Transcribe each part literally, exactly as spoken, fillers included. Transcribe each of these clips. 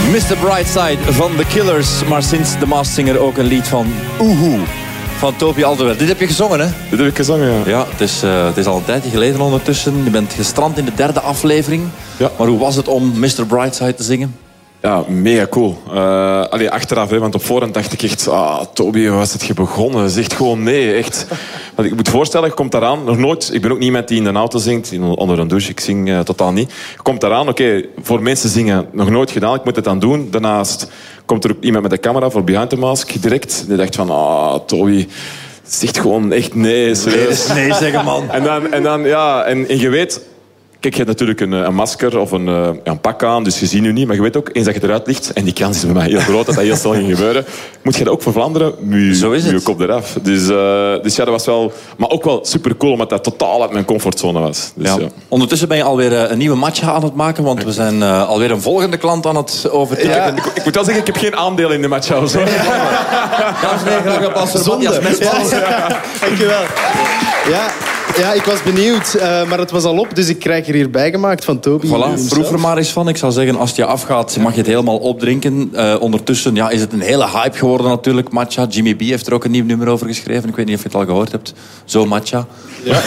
mister Brightside van The Killers, maar sinds The Masked Singer ook een lied van Oehoe van Toby Alderweireld. Dit heb je gezongen, hè? Dit heb ik gezongen, ja. Ja, het is, uh, het is al een tijdje geleden ondertussen. Je bent gestrand in de derde aflevering. Ja. Maar hoe was het om mister Brightside te zingen? Ja, mega cool. Uh, allee, achteraf, hè, want op voorhand dacht ik echt... Ah, Toby, hoe was het je begonnen? Zegt gewoon nee, echt. Want ik moet voorstellen, je komt daaraan, nog nooit... Ik ben ook niet iemand die in de auto zingt, onder een douche. Ik zing uh, totaal niet. Je komt daaraan, oké, okay, voor mensen zingen, nog nooit gedaan. Ik moet het dan doen. Daarnaast komt er ook iemand met de camera voor Behind the Mask direct. Die dacht van, ah, Toby... Zegt gewoon echt nee, serieus. Nee, nee zeggen, man. En dan, en dan ja, en, en je weet... Kijk, je hebt natuurlijk een, een masker of een, een pak aan, dus je ziet nu niet. Maar je weet ook, eens dat je eruit ligt, en die kans is bij mij heel groot dat dat heel snel ging gebeuren, moet je dat ook voor Vlaanderen met je kop eraf. Dus, uh, dus ja, dat was wel... Maar ook wel super cool, omdat dat totaal uit mijn comfortzone was. Dus, ja. Ja. Ondertussen ben je alweer een nieuwe match aan het maken, want we zijn uh, alweer een volgende klant aan het overtuigen. Ja. Ik, ik moet wel zeggen, ik heb geen aandeel in de match. Dames en heren, graag applaus voor Matthias Mestmans. Ja. Dankjewel. Ja. Ja, ik was benieuwd, uh, maar het was al op, dus ik krijg er hier bijgemaakt van Toby. Voilà, proef er maar eens van. Ik zou zeggen, als het je afgaat, mag je het helemaal opdrinken. Uh, ondertussen ja, is het een hele hype geworden natuurlijk, Matcha. Jimmy B heeft er ook een nieuw nummer over geschreven. Ik weet niet of je het al gehoord hebt. Zo, Matcha. Ja.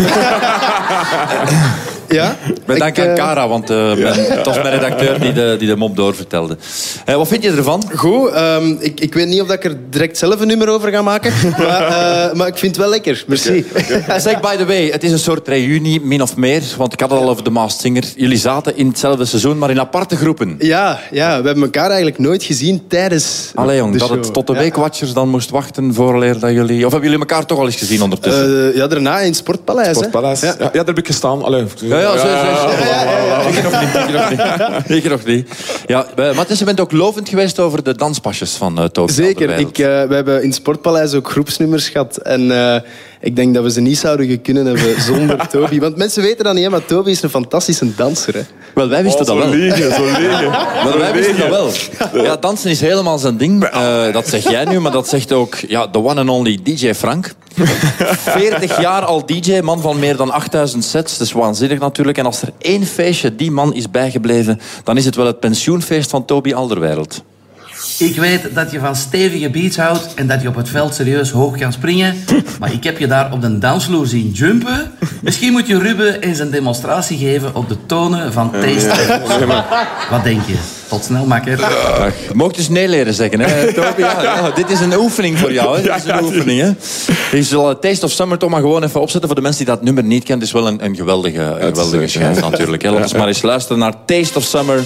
Ja, met dank aan Cara, want uh, ja. mijn, het was mijn redacteur die de, die de mop doorvertelde. Uh, wat vind je ervan? Goed, um, ik, ik weet niet of dat ik er direct zelf een nummer over ga maken, maar, uh, maar ik vind het wel lekker. Merci. Okay. Zeg, by the way, het is een soort reunie, min of meer, want ik had het al over The Masked Singer. Jullie zaten in hetzelfde seizoen, maar in aparte groepen. Ja, ja, we hebben elkaar eigenlijk nooit gezien tijdens Allee, jong, de dat show. Het tot de ja. Weekwatchers dan moest wachten vooraleer dat jullie... Of hebben jullie elkaar toch al eens gezien ondertussen? Uh, ja, daarna in het Sportpaleis. Sportpaleis. Ja. Ja, ja, daar heb ik gestaan. Allee. Ja, ja, zo, zo, zo. Ja, ja, ja. Ik nog niet, ik nog niet. Ik nog niet. Ja, Matthias, je bent ook lovend geweest over de danspasjes van uh, Toby. Zeker. Ik, uh, we hebben in het Sportpaleis ook groepsnummers gehad. En uh, ik denk dat we ze niet zouden gekund hebben zonder Toby. Want mensen weten dat niet, hè, maar Toby is een fantastische danser. Hè. Wel, wij wisten oh, dat wel. Liegen, zo liegen. Maar wij wisten dat wel. Ja, dansen is helemaal zijn ding. Uh, dat zeg jij nu, maar dat zegt ook ja, the one and only D J Frank. veertig jaar al D J, man van meer dan achtduizend sets. Dat is waanzinnig natuurlijk. En als er één feestje die man is bijgebleven, dan is het wel het pensioenfeest van Toby Alderweireld. Ik weet dat je van stevige beats houdt en dat je op het veld serieus hoog kan springen. Maar ik heb je daar op de dansvloer zien jumpen. Misschien moet je Ruben eens een demonstratie geven op de tonen van Taste. Wat denk je? Tot snel, makker. Ja, je mocht dus nee leren zeggen, hè, Toby? Ja, ja, dit is een oefening voor jou, hè? Dit is een oefening, hè? Je zal Taste of Summer toch maar gewoon even opzetten voor de mensen die dat nummer niet kennen. Het is wel een, een geweldige, een geweldige schijf natuurlijk. Hè? Laten we maar eens luisteren naar Taste of Summer.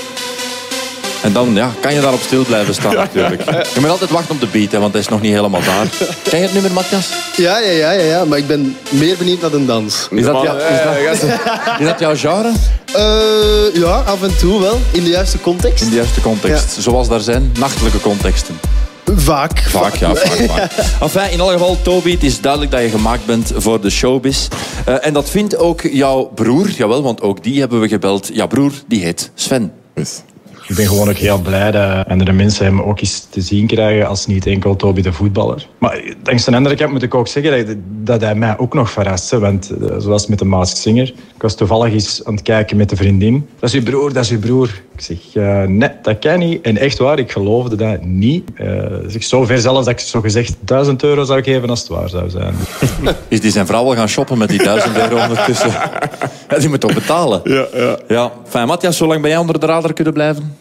En dan ja, kan je daarop stil blijven staan natuurlijk. Je moet altijd wachten op de beat, hè, want hij is nog niet helemaal daar. Ken je het nummer, Matthias? Ja, ja, ja, ja, ja, maar ik ben meer benieuwd naar de dans. Is dat, jou, is dat, is dat jouw genre? Uh, ja, af en toe wel. In de juiste context. In de juiste context. Ja. Zoals daar zijn nachtelijke contexten. Vaak. Vaak, ja, vaak, vaak. Enfin, in alle geval, Toby, het is duidelijk dat je gemaakt bent voor de showbiz. Uh, en dat vindt ook jouw broer, jawel, want ook die hebben we gebeld. Jouw broer, die heet Sven. Yes. Ik ben gewoon ook heel blij dat andere mensen hem ook eens te zien krijgen als niet enkel Toby de voetballer. Maar langs de andere kant moet ik ook zeggen dat, dat hij mij ook nog verrast. Hè, want zoals met de Masked Singer. Ik was toevallig eens aan het kijken met een vriendin. Dat is uw broer, dat is uw broer. Ik zeg, uh, nee, dat kan niet. En echt waar, ik geloofde dat niet. Uh, zeg, zo ver zelfs dat ik zo gezegd duizend euro zou geven als het waar zou zijn. Is die zijn vrouw wel gaan shoppen met die duizend euro ondertussen? Ja, die moet toch betalen? Ja, ja. Ja. Fijn, Matthias, zo lang ben jij onder de radar kunnen blijven?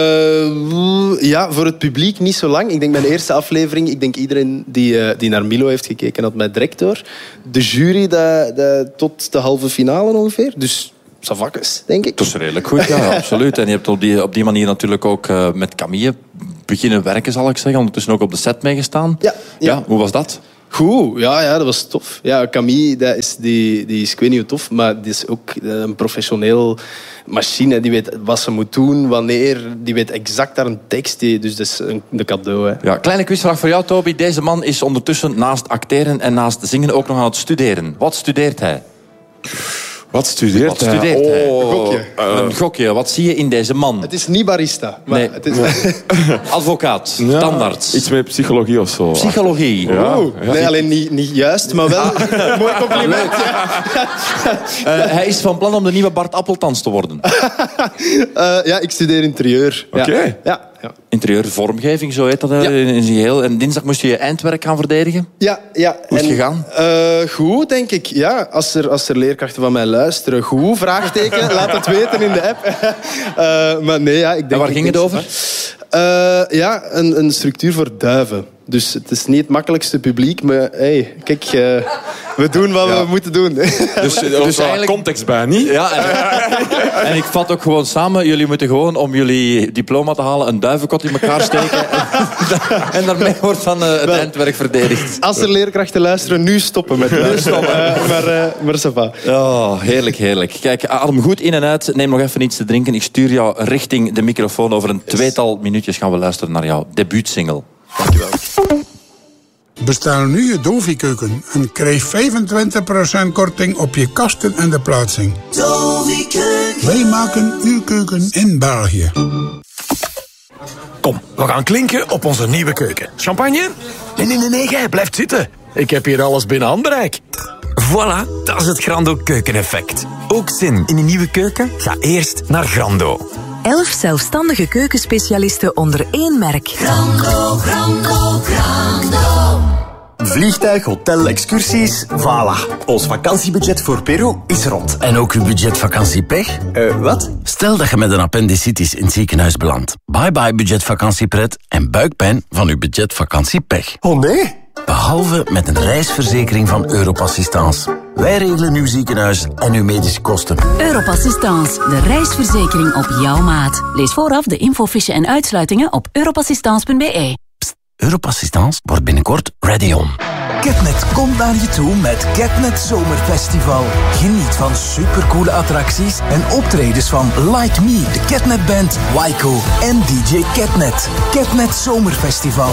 Uh, ja, voor het publiek niet zo lang. Ik denk mijn eerste aflevering, ik denk iedereen die, uh, die naar Milo heeft gekeken had mij direct door. De jury dat, dat, tot de halve finale ongeveer. Dus savakkes, denk ik. Dat is redelijk goed, ja, absoluut. En je hebt op die, op die manier natuurlijk ook uh, met Camille beginnen werken, zal ik zeggen. Ondertussen ook op de set meegestaan. Ja, ja. Ja, hoe was dat? Goed, ja, ja, dat was tof. Ja, Camille, dat is, die, die is, ik weet niet hoe tof, maar die is ook een professioneel machine. Die weet wat ze moet doen, wanneer. Die weet exact daar een tekst. Die, dus dat is een, een cadeau. Hè. Ja, kleine quizvraag voor jou, Toby. Deze man is ondertussen naast acteren en naast zingen ook nog aan het studeren. Wat studeert hij? Wat studeert Wat studeert hij? hij? Oh, Gokje. uh, Een gokje, wat zie je in deze man? Het is niet barista. Maar Nee. het is... Advocaat, ja, tandarts, Iets met psychologie of zo. psychologie. Ja. Oeh, nee, alleen niet, niet juist, maar wel een mooi compliment. Uh, hij is van plan om de nieuwe Bart Appeltans te worden. Uh, ja, ik studeer interieur. Ja. Oké. Ja, ja. Interieurvormgeving, zo heet dat uh, Ja. in zijn geheel. En dinsdag moest je je eindwerk gaan verdedigen. Ja, ja. Hoe is het En, gegaan? eh, goed, denk ik. Ja, als er, als er leerkrachten van mij luisteren. Goed, vraagteken. Laat het weten in de app. Uh, maar nee, ja, ik denk... En waar ik ging het denk- over? Uh, ja, een, een structuur voor duiven. Dus het is niet het makkelijkste publiek, maar hey, kijk, uh, we doen wat Ja. we moeten doen. Dus, Dus dus eigenlijk... eigenlijk- context bij, niet? Ja, en, en ik vat ook gewoon samen. Jullie moeten gewoon, om jullie diploma te halen, een duivenkot in elkaar steken. En daarmee wordt dan uh, het eindwerk verdedigd. Als er leerkrachten luisteren, nu stoppen met luisteren. Uh, maar uh, maar ça va. Oh, heerlijk, heerlijk. Kijk, adem goed in en uit. Neem nog even iets te drinken. Ik stuur jou richting de microfoon. Over een tweetal minuutjes gaan we luisteren naar jouw debuutsingle. Dankjewel. Bestel nu je Dovi-keuken en krijg vijfentwintig procent korting op je kasten en de plaatsing. Dovi-keuken. Wij maken uw keuken in België. Kom, we gaan klinken op onze nieuwe keuken. Champagne? Nee, nee, nee, nee, jij blijft zitten. Ik heb hier alles binnen handbereik. Voilà, dat is het Grando keukeneffect. Ook zin in een nieuwe keuken? Ga eerst naar Grando. Elf zelfstandige keukenspecialisten onder één merk. Grando, Grando, Grando. Vliegtuig, hotel, excursies, voilà. Ons vakantiebudget voor Peru is rond. En ook uw budget vakantiepech? Uh, wat? Stel dat je met een appendicitis in het ziekenhuis belandt. Bye bye budgetvakantiepret en buikpijn van uw budgetvakantieepech. Oh nee? Behalve met een reisverzekering van Europassistance. Wij regelen uw ziekenhuis en uw medische kosten. Europassistance, de reisverzekering op jouw maat. Lees vooraf de infofiche en uitsluitingen op europassistance punt b e. Pst, Europassistance wordt binnenkort ready on. Catnet komt naar je toe met Catnet Zomerfestival. Geniet van supercoole attracties en optredens van Like Me, de Catnet Band, Wyco en D J Catnet. Catnet Zomerfestival.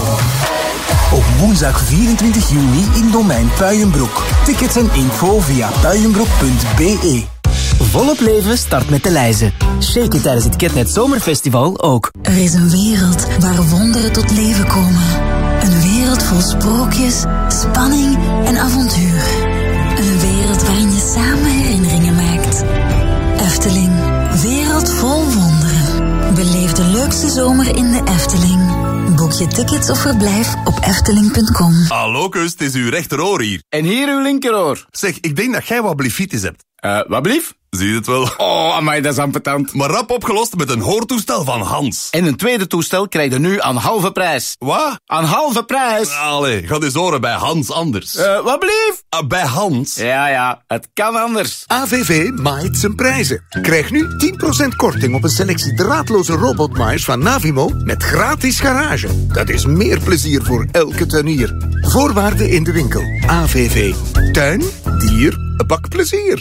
Op woensdag vierentwintig juni in Domein Puijenbroek. Tickets en info via puijenbroek punt b e. Volop leven start met de lijzen. Shake it tijdens het Catnet Zomerfestival ook. Er is een wereld waar wonderen tot leven komen. Een wereld vol sprookjes, spanning en avontuur. Een wereld waarin je samen herinneringen maakt. Efteling, wereld vol wonderen. Beleef de leukste zomer in de Efteling. Boek je tickets of verblijf op efteling punt com. Hallo kus, het is uw rechteroor hier. En hier uw linkeroor. Zeg, ik denk dat jij wat blifitis hebt. Uh, wat blief? Zie je het wel? Oh, amai, dat is ambetant. Maar rap opgelost met een hoortoestel van Hans. En een tweede toestel krijg je nu aan halve prijs. Wat? Aan halve prijs? Allee, ga eens horen bij Hans anders. Uh, wat blief? Uh, bij Hans. Ja, ja, het kan anders. A V V maait zijn prijzen. Krijg nu tien procent korting op een selectie draadloze robotmaaiers van Navimo met gratis garage. Dat is meer plezier voor elke tuinier. Voorwaarden in de winkel. A V V. Tuin, dier, een bak plezier.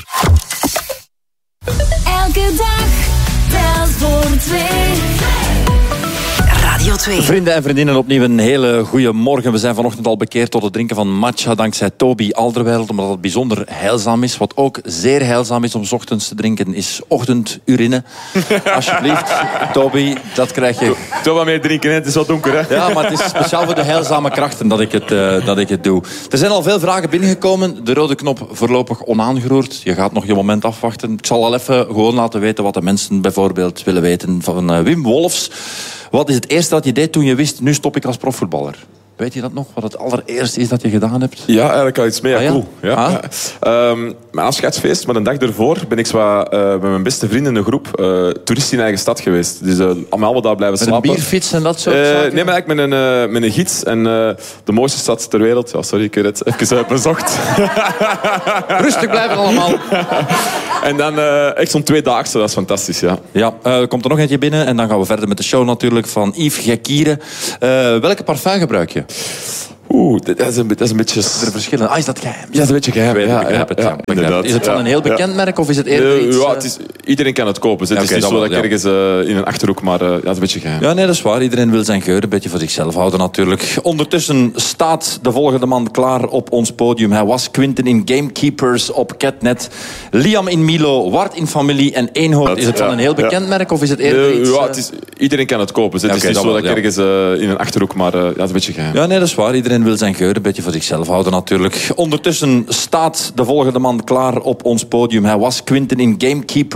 Elke dag telt voor twee. Radio twee. Vrienden en vriendinnen, opnieuw een hele goede morgen. We zijn vanochtend al bekeerd tot het drinken van matcha dankzij Toby Alderweireld, omdat het bijzonder heilzaam is. Wat ook zeer heilzaam is om 's ochtends te drinken, is ochtendurine. Alsjeblieft, Toby, dat krijg je. Doe wat meer drinken, hè? Het is wat donker, hè? Ja, maar het is speciaal voor de heilzame krachten dat ik het, uh, dat ik het doe. Er zijn al veel vragen binnengekomen. De rode knop voorlopig onaangeroerd. Je gaat nog je moment afwachten. Ik zal al even gewoon laten weten wat de mensen bijvoorbeeld willen weten van uh, Wim Wolfs. Wat is het eerste dat je deed toen je wist, nu stop ik als profvoetballer? Weet je dat nog? Wat het allereerste is dat je gedaan hebt? Ja, eigenlijk al iets mee. Ja, ah, ja? Cool. Ja, ah? ja. Um, mijn afscheidsfeest, maar een dag ervoor ben ik zo, uh, met mijn beste vrienden in een groep uh, toerist in eigen stad geweest. Dus uh, allemaal daar blijven met slapen. Met een bierfiets en dat soort uh, zaken? Nee, maar eigenlijk met een, uh, met een gids. En uh, de mooiste stad ter wereld. Ja, sorry, ik heb het even uh, bezocht. Rustig blijven allemaal. En dan uh, echt zo'n tweedaagse, dat is fantastisch, ja. Ja, uh, er komt er nog eentje binnen en dan gaan we verder met de show natuurlijk van Yves Gekire. Uh, welke parfum gebruik je? Oeh, dat is een, dat is een beetje... Er verschillen. Ah, is dat geheim? Ja, dat is een beetje geheim. Ik Ja, begrijp het. ja, Ja, ja, ik begrijp inderdaad. het. Is het van Ja, een heel bekend ja. merk of is het eerder Uh, iets... ja, uh, het is, iedereen kan het kopen. Het is Oké, niet dat zo wel, dat ik ja. ergens uh, in een Achterhoek, maar uh, ja, dat is een beetje geheim. Ja, nee, dat is waar. Iedereen wil zijn geur een beetje voor zichzelf houden natuurlijk. Ondertussen staat de volgende man klaar op ons podium. Hij was Quinten in Gamekeepers op Catnet. Liam in Milo, Wart in Familie en Eenhoorn. Dat- Is het van ja, een heel bekend ja. merk of is het eerder Uh, iets... ja, uh, het is, iedereen kan het kopen. Het is Oké, niet dat zo wel, dat ik ja. ergens uh, in een Achterhoek, maar uh, ja, dat is een beetje geheim. Ja, nee, dat is waar. Iedereen wil zijn geur een beetje voor zichzelf houden natuurlijk. Ondertussen staat de volgende man klaar op ons podium. Hij was Quinten in Gamekeepers